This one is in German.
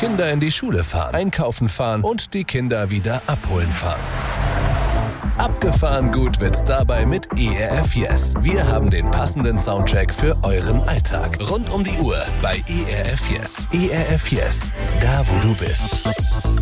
Kinder in die Schule fahren, einkaufen fahren und die Kinder wieder abholen fahren. Abgefahren gut wird's dabei mit ERF Yes. Wir haben den passenden Soundtrack für euren Alltag. Rund um die Uhr bei ERF Yes. ERF Yes, da wo du bist.